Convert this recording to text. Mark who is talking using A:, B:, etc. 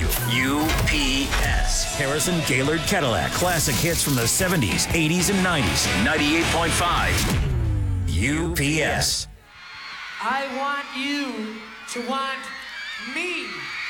A: UPS. Harrison Gaylord Cadillac. Classic hits from the 70s, 80s, and 90s. 98.5 UPS.
B: I want you to want me.